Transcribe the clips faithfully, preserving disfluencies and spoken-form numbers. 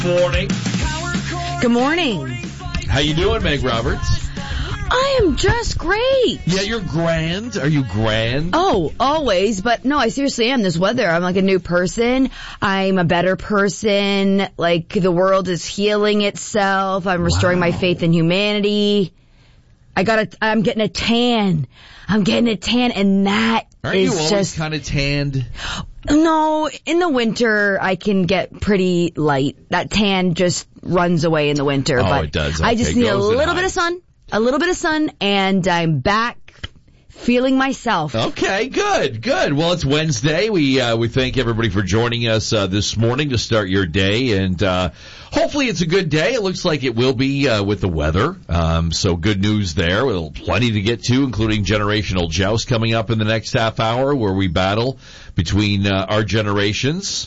Morning. Good morning. How you doing, Meg Roberts? I am just great. Yeah, you're grand. Are you grand? Oh, always. But no, I seriously am. This weather, I'm like a new person. I'm a better person. Like, the world is healing itself. I'm restoring Wow. my faith in humanity. I got a, I'm getting a tan. I'm getting a tan, and that Aren't is you always just... kind of tanned? No, in the winter, I can get pretty light. That tan just runs away in the winter. Oh, but it does. I Okay, just need a goes and little bit of hides. sun. A little bit of sun, and I'm back feeling myself. Okay, good, good. Well, it's Wednesday. We uh, we thank everybody for joining us uh, this morning to start your day, and uh, hopefully it's a good day. It looks like it will be uh, with the weather. Um, so good news there. We'll plenty to get to, including Generational Joust coming up in the next half hour, where we battle between uh, our generations.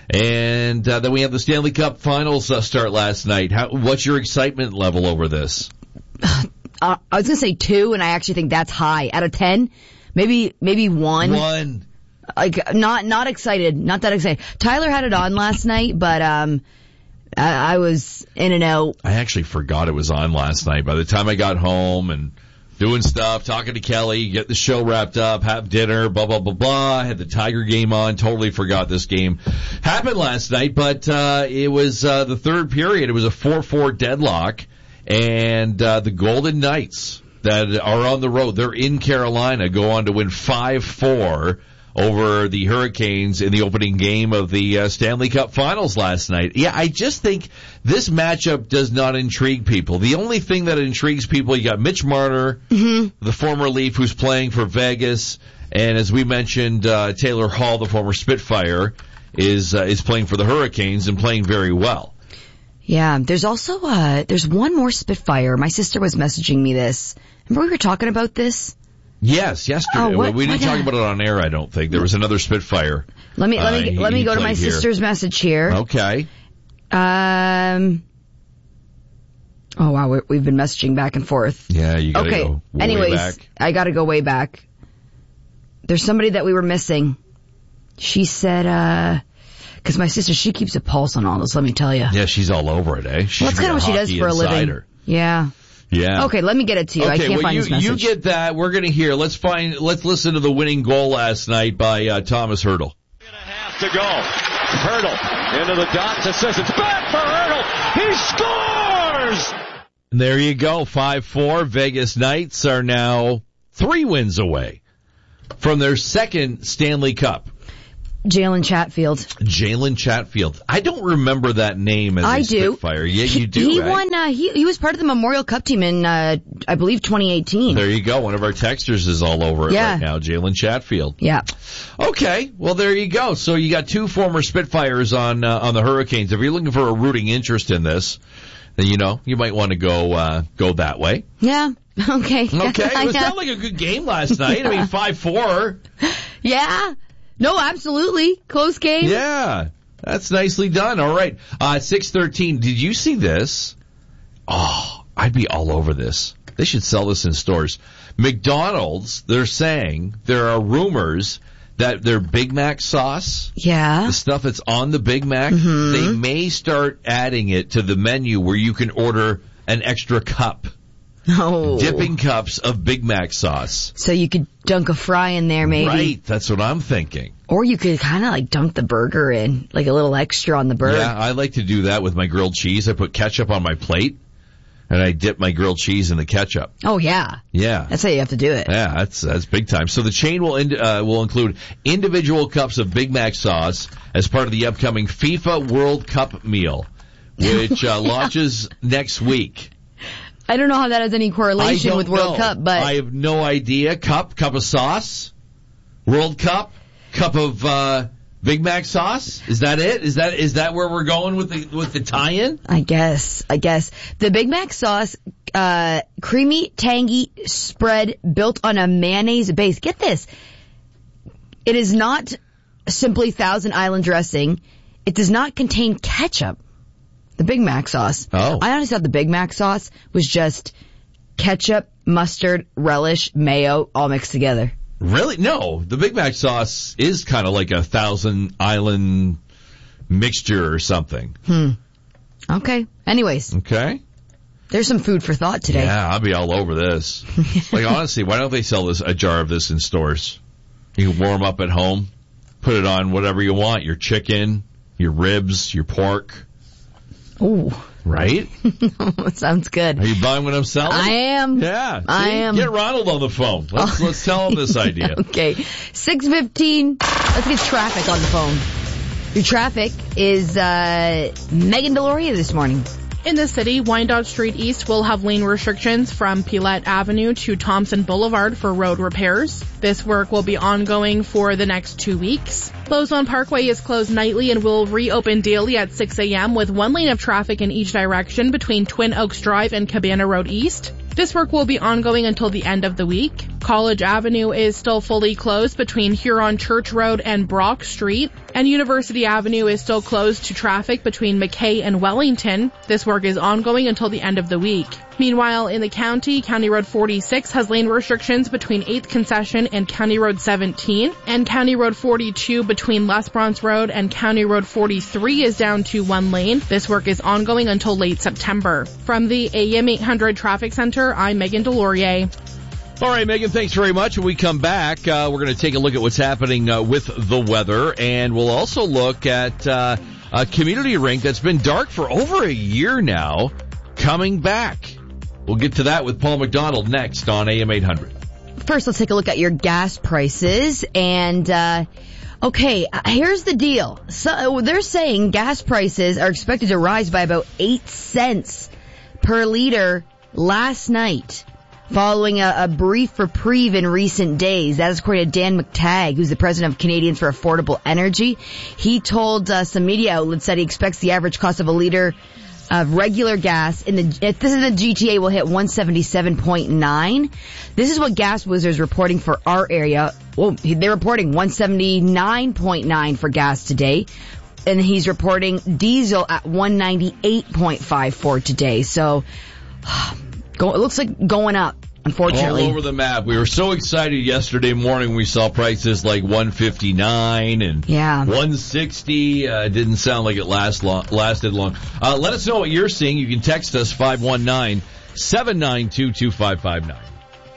And uh, then we have the Stanley Cup Finals uh, start last night. How, what's your excitement level over this? Uh, I was gonna say two, and I actually think that's high. Out of ten, maybe maybe one. One. Like, not not excited, not that excited. Tyler had it on last night, but um, I, I was in and out. I actually forgot it was on last night. By the time I got home and doing stuff, talking to Kelly, get the show wrapped up, have dinner, blah, blah, blah, blah. I had the Tiger game on. Totally forgot this game happened last night, but uh it was uh the third period. It was a four four deadlock, and uh the Golden Knights that are on the road, they're in Carolina, go on to win five four over the Hurricanes in the opening game of the uh, Stanley Cup Finals last night. Yeah, I just think this matchup does not intrigue people. The only thing that intrigues people, you got Mitch Marner, mm-hmm. the former Leaf who's playing for Vegas, and as we mentioned, uh, Taylor Hall, the former Spitfire, is uh, is playing for the Hurricanes and playing very well. Yeah, there's also uh there's one more Spitfire. My sister was messaging me this. Remember we were talking about this? Yes, yesterday. Oh, what, we didn't what, talk uh, about it on air, I don't think. There was another Spitfire. Let me let me uh, he, let me he go to my played here. sister's message here. Okay. Um. Oh wow, we, we've been messaging back and forth. Yeah, you gotta okay. go way Anyways, back. I gotta go way back. There's somebody that we were missing. She said, uh, because my sister, she keeps a pulse on all this. Let me tell you. Yeah, she's all over it, eh? She's Well, that's kind of what she does for a living. Yeah. Yeah. Okay, let me get it to you. Okay, I can't well, find you, this message. you get that. We're going to hear. Let's find. Let's listen to the winning goal last night by uh, Thomas Hertl. And a half to go. Hertl into the dot to Sissons. Back for Hertl. He scores! And there you go. five four. Vegas Knights are now three wins away from their second Stanley Cup. Jalen Chatfield. Jalen Chatfield. I don't remember that name as I a do. Spitfire. Yeah, he, you do, He right? won, uh, he, he was part of the Memorial Cup team in, uh, I believe, twenty eighteen. There you go. One of our texters is all over it Yeah. right now. Jalen Chatfield. Yeah. Okay, well there you go. So you got two former Spitfires on uh, on the Hurricanes. If you're looking for a rooting interest in this, then you know you might want to go uh, go that way. Yeah. Okay. Okay, it was Yeah. not like a good game last night. Yeah. I mean, five four. Yeah. No, absolutely. Close game. Yeah, that's nicely done. All right, uh, six thirteen. Did you see this? Oh, I'd be all over this. They should sell this in stores. McDonald's, they're saying there are rumors that their Big Mac sauce, Yeah. the stuff that's on the Big Mac, Mm-hmm. they may start adding it to the menu where you can order an extra cup, No. dipping cups of Big Mac sauce. So you could dunk a fry in there maybe. Right, that's what I'm thinking. Or you could kind of like dunk the burger in, like a little extra on the burger. Yeah, I like to do that with my grilled cheese. I put ketchup on my plate, and I dip my grilled cheese in the ketchup. Oh yeah. Yeah. That's how you have to do it. Yeah, that's that's big time. So the chain will ind- uh, will include individual cups of Big Mac sauce as part of the upcoming FIFA World Cup meal, which uh, launches next week. I don't know how that has any I correlation don't with World know. Cup, but I have no idea. Cup, cup of sauce, World Cup, cup of uh, Big Mac sauce. Is that it? Is that is that where we're going with the with the tie-in? I guess, I guess. The Big Mac sauce, uh, creamy, tangy spread built on a mayonnaise base. Get this. It is not simply Thousand Island dressing. It does not contain ketchup. The Big Mac sauce. Oh. I honestly thought the Big Mac sauce was just ketchup, mustard, relish, mayo, all mixed together. Really? No. The Big Mac sauce is kind of like a Thousand Island mixture or something. Hmm. Okay. Anyways. Okay. There's some food for thought today. Yeah, I'll be all over this. Like, honestly, why don't they sell this a jar of this in stores? You can warm up at home, put it on whatever you want, your chicken, your ribs, your pork. Ooh. Right? Sounds good. Are you buying what I'm selling? I am. Yeah. See? I am. Get Ronald on the phone. Let's, let's tell him this idea. Okay. six fifteen. Let's get traffic on the phone. Your traffic is uh, Megan Deloria this morning. In the city, Wyandotte Street East will have lane restrictions from Pilette Avenue to Thompson Boulevard for road repairs. This work will be ongoing for the next two weeks. Lozon Parkway is closed nightly and will reopen daily at six a.m. with one lane of traffic in each direction between Twin Oaks Drive and Cabana Road East. This work will be ongoing until the end of the week. College Avenue is still fully closed between Huron Church Road and Brock Street, and University Avenue is still closed to traffic between McKay and Wellington. This work is ongoing until the end of the week. Meanwhile, in the county, County Road forty-six has lane restrictions between eighth Concession and County Road seventeen, and County Road forty-two between Les Bronze Road and County Road forty-three is down to one lane. This work is ongoing until late September. From the A M eight hundred Traffic Center, I'm Megan Deloria. All right, Megan, thanks very much. When we come back, uh, we're going to take a look at what's happening uh, with the weather, and we'll also look at uh, a community rink that's been dark for over a year now coming back. We'll get to that with Paul McDonald next on A M eight hundred. First, let's take a look at your gas prices. And, uh, okay, here's the deal. So they're saying gas prices are expected to rise by about eight cents per liter last night, following a, a brief reprieve in recent days. That is according to Dan McTagg, who's the president of Canadians for Affordable Energy. He told uh, some media outlets that he expects the average cost of a liter of regular gas in the, if this is the G T A, will hit one seventy-seven point nine. This is what Gas Wizard's reporting for our area. Well, they're reporting one seventy-nine point nine for gas today. And he's reporting diesel at one ninety-eight point five four today. So, go, it looks like going up, unfortunately. All over the map. We were so excited yesterday morning when we saw prices like one fifty-nine and yeah. one sixty. Uh, didn't sound like it last long, lasted long. Uh, let us know what you're seeing. You can text us five one nine, seven nine two, two five five nine.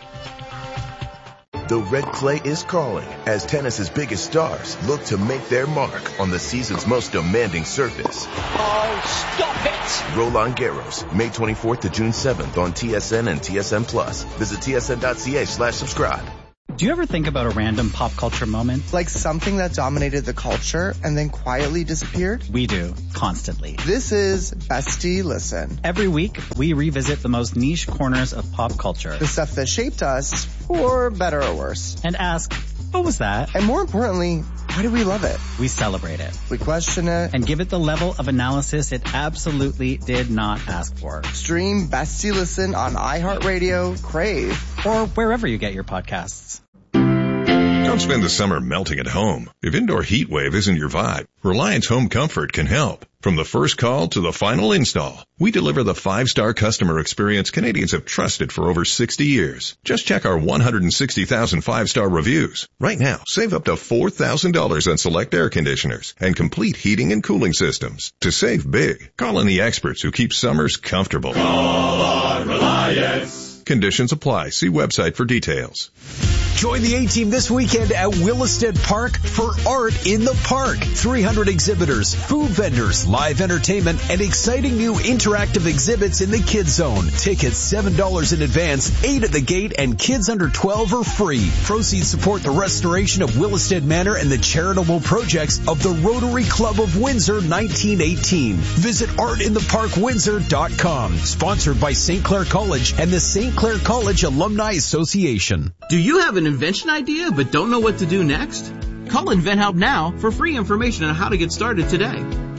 The red clay is calling as tennis's biggest stars look to make their mark on the season's most demanding surface. Oh, stop it! Roland Garros, May twenty-fourth to June seventh on T S N and T S N Plus. Visit T S N dot C A slash subscribe. Do you ever think about a random pop culture moment? Like something that dominated the culture and then quietly disappeared? We do, constantly. This is Bestie Listen. Every week, we revisit the most niche corners of pop culture. The stuff that shaped us, for better or worse. And ask, what was that? And more importantly, why do we love it? We celebrate it. We question it. And give it the level of analysis it absolutely did not ask for. Stream Bestie Listen on iHeartRadio, Crave, or wherever you get your podcasts. Don't spend the summer melting at home. If indoor heat wave isn't your vibe, Reliance Home Comfort can help. From the first call to the final install, we deliver the five-star customer experience Canadians have trusted for over sixty years. Just check our one hundred sixty thousand five-star reviews. Right now, save up to four thousand dollars on select air conditioners and complete heating and cooling systems. To save big, call in the experts who keep summers comfortable. Call on Reliance. Conditions apply. See website for details. Join the A-Team this weekend at Williston Park for Art in the Park. three hundred exhibitors, food vendors, live entertainment, and exciting new interactive exhibits in the Kids Zone. Tickets seven dollars in advance, eight at the gate, and kids under twelve are free. Proceeds support the restoration of Williston Manor and the charitable projects of the Rotary Club of Windsor nineteen eighteen. Visit art in the park windsor dot com. Sponsored by Saint Clair College and the Saint Clair College Alumni Association. Do you have an invention idea but don't know what to do next? Call InventHelp now for free information on how to get started today.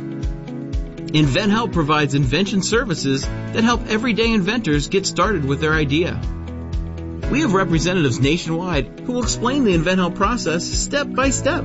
InventHelp provides invention services that help everyday inventors get started with their idea. We have representatives nationwide who will explain the InventHelp process step by step.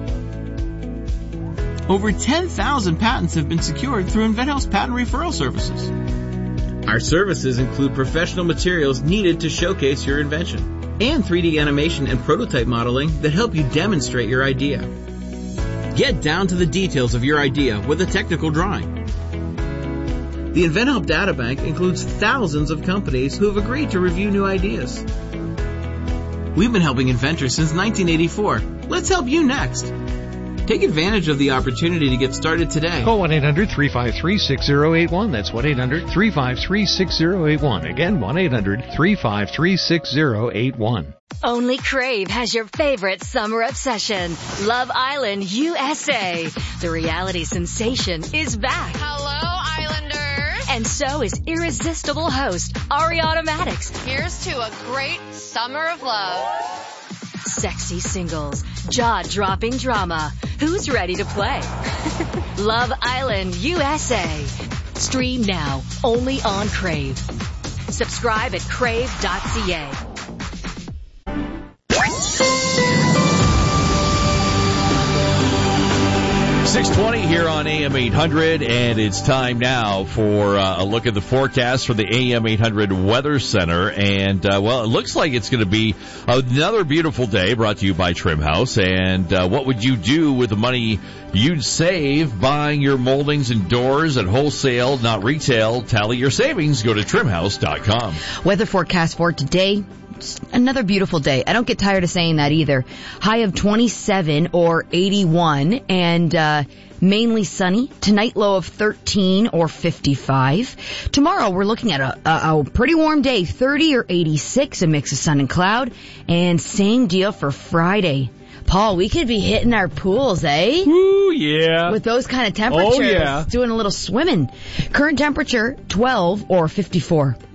Over ten thousand patents have been secured through InventHelp's patent referral services. Our services include professional materials needed to showcase your invention, and three D animation and prototype modeling that help you demonstrate your idea. Get down to the details of your idea with a technical drawing. The InventHelp Databank includes thousands of companies who have agreed to review new ideas. We've been helping inventors since nineteen eighty-four. Let's help you next. Take advantage of the opportunity to get started today. Call one eight hundred three five three six zero eight one. That's one eight hundred three five three six zero eight one. Again, one eight hundred three five three six zero eight one. Only Crave has your favorite summer obsession, Love Island U S A. The reality sensation is back. Hello, Islanders. And so is irresistible host Ariana Madix. Here's to a great summer of love. Sexy singles, jaw-dropping drama. Who's ready to play? Love Island U S A. Stream now, only on Crave. Subscribe at crave dot c a. six twenty here on A M eight hundred, and it's time now for uh, a look at the forecast for the A M eight hundred Weather Center. And, uh, well, it looks like it's going to be another beautiful day, brought to you by Trim House. And uh, what would you do with the money you'd save buying your moldings and doors at wholesale, not retail? Tally your savings. Go to trim house dot com. Weather forecast for today. Another beautiful day. I don't get tired of saying that either. High of twenty-seven or eighty-one, and uh mainly sunny. Tonight, low of thirteen or fifty-five. Tomorrow, we're looking at a, a, a pretty warm day, thirty or eighty-six, a mix of sun and cloud. And same deal for Friday. Paul, we could be hitting our pools, eh? Ooh, yeah. With those kind of temperatures. Oh, yeah. Doing a little swimming. Current temperature, twelve or fifty-four.